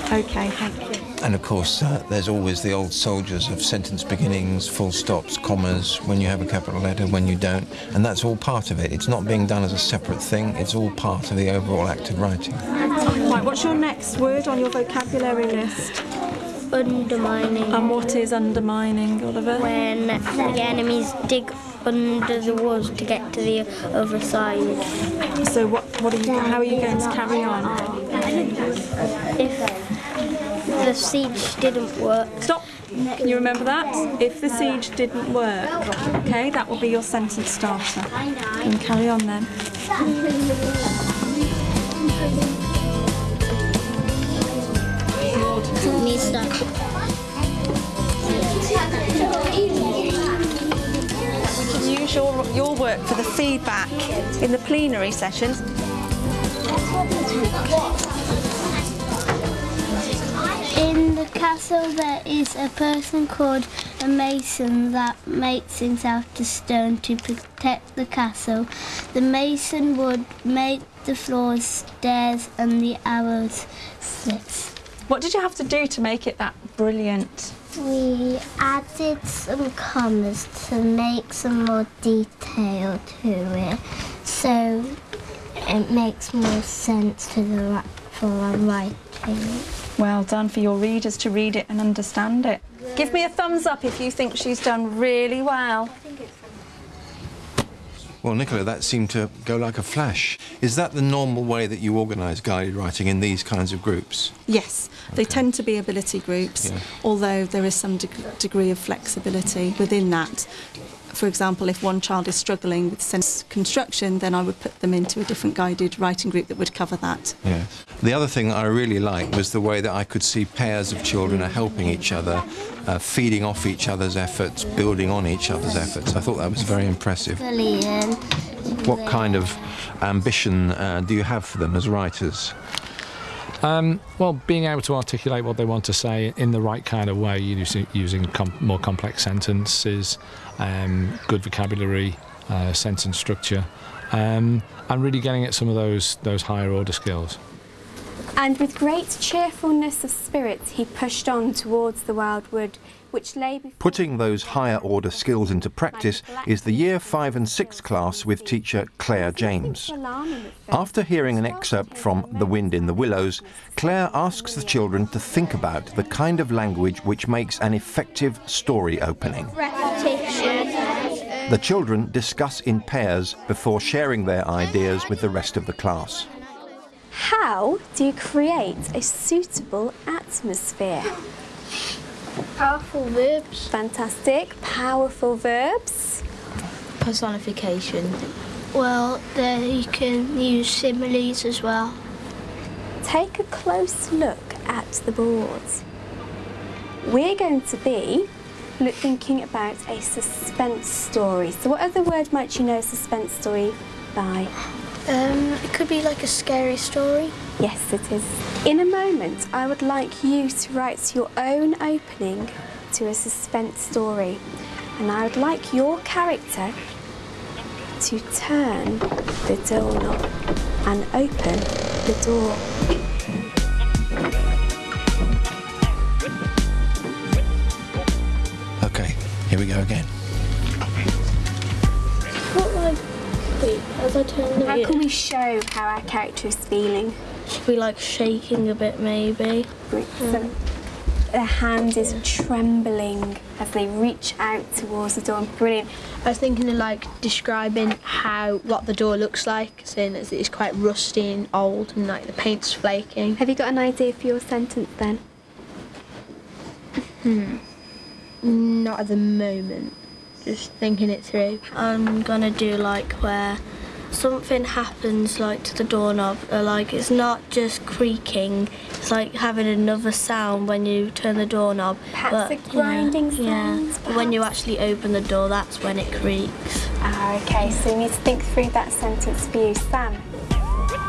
OK, thank you. And of course, there's always the old soldiers of sentence beginnings, full stops, commas, when you have a capital letter, when you don't, and that's all part of it. It's not being done as a separate thing, it's all part of the overall act of writing. Right, what's your next word on your vocabulary list? Undermining. And what is undermining, Oliver? When the enemies dig under the walls to get to the other side. So how are you going to carry on? If the siege didn't work. Stop! Can you remember that? If the siege didn't work. OK, that will be your sentence starter. You can carry on then. We can use your work for the feedback in the plenary sessions. In the castle there is a person called a mason that makes things out of stone to protect the castle. The mason would make the floors stairs and the arrows slits. What did you have to do to make it that brilliant? We added some commas to make some more detail to it, so it makes more sense to for our writing. Well done for your readers to read it and understand it. Give me a thumbs up if you think she's done really well. Well, Nicola, that seemed to go like a flash. Is that the normal way that you organise guided writing in these kinds of groups? Yes, they tend to be ability groups, although there is some degree of flexibility within that. For example, if one child is struggling with sentence construction, then I would put them into a different guided writing group that would cover that. Yes. The other thing I really liked was the way that I could see pairs of children are helping each other, feeding off each other's efforts, building on each other's efforts. I thought that was very impressive. Brilliant. What kind of ambition do you have for them as writers? Well, being able to articulate what they want to say in the right kind of way, using more complex sentences, good vocabulary, sentence structure, and really getting at some of those higher order skills. And with great cheerfulness of spirit he pushed on towards the wild wood, which lay before... Putting those higher order skills into practice is the Year 5 and 6 class with teacher Claire James. After hearing an excerpt from The Wind in the Willows, Claire asks the children to think about the kind of language which makes an effective story opening. The children discuss in pairs before sharing their ideas with the rest of the class. How do you create a suitable atmosphere? Powerful verbs. Fantastic. Powerful verbs. Personification. Well, you can use similes as well. Take a close look at the board. We're going to be thinking about a suspense story. So what other word might you know suspense story by? It could be like a scary story. Yes, it is. In a moment, I would like you to write your own opening to a suspense story. And I would like your character to turn the doorknob and open the door. Okay, here we go again. As I turn the How can we show how our character is feeling? Should be like shaking a bit, maybe. So their hand is trembling as they reach out towards the door. Brilliant. I was thinking of like describing what the door looks like, saying that it's quite rusty and old and like the paint's flaking. Have you got an idea for your sentence then? Not at the moment. Just thinking it through. I'm gonna do like where something happens like to the doorknob, like it's not just creaking, it's like having another sound when you turn the doorknob. Perhaps a grinding sound. But when you actually open the door, that's when it creaks. Ah, okay, so we need to think through that sentence for you. Sam?